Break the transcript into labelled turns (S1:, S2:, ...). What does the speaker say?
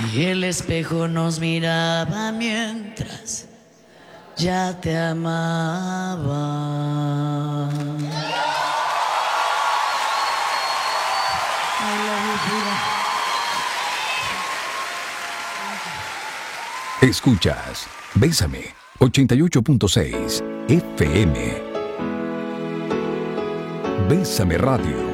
S1: Y el espejo nos miraba mientras ya te amaba.
S2: Escuchas Bésame 88.6 FM. Bésame Radio.